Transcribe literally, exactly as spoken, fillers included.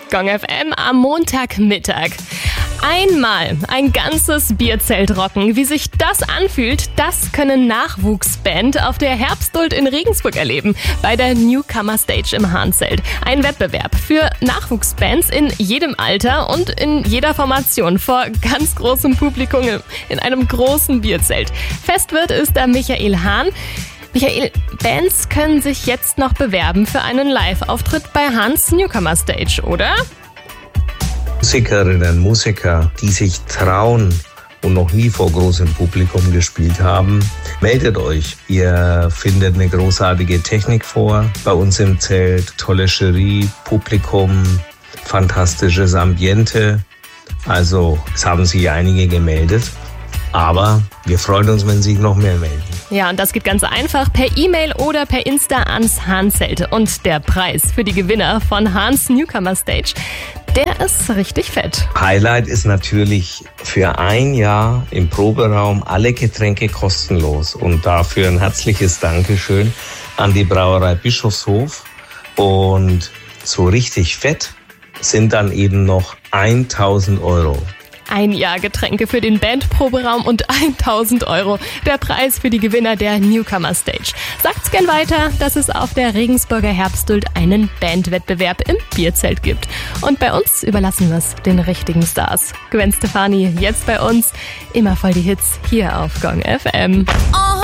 Gong F M am Montagmittag. Einmal ein ganzes Bierzelt rocken. Wie sich das anfühlt, das können Nachwuchsband auf der Herbstduld in Regensburg erleben. Bei der Newcomer Stage im Hahnzelt. Ein Wettbewerb für Nachwuchsbands in jedem Alter und in jeder Formation vor ganz großem Publikum in einem großen Bierzelt. Festwirt ist der Michael Hahn. Michael, Bands können sich jetzt noch bewerben für einen Live-Auftritt bei Hahns Newcomer Stage, oder? Musikerinnen, Musiker, die sich trauen und noch nie vor großem Publikum gespielt haben, meldet euch. Ihr findet eine großartige Technik vor bei uns im Zelt, tolle Jury, Publikum, fantastisches Ambiente. Also es haben sich einige gemeldet, aber wir freuen uns, wenn sich noch mehr melden. Ja, und das geht ganz einfach per E-Mail oder per Insta ans Hahnzelt. Und der Preis für die Gewinner von Hahns Newcomer Stage, der ist richtig fett. Highlight ist natürlich für ein Jahr im Proberaum alle Getränke kostenlos. Und dafür ein herzliches Dankeschön an die Brauerei Bischofshof. Und so richtig fett sind dann eben noch tausend Euro. Ein Jahr Getränke für den Bandproberaum und tausend Euro. Der Preis für die Gewinner der Newcomer Stage. Sagt's gern weiter, dass es auf der Regensburger Herbstduld einen Bandwettbewerb im Bierzelt gibt. Und bei uns überlassen wir's den richtigen Stars. Gwen Stefani, jetzt bei uns. Immer voll die Hits hier auf Gong F M. Oh.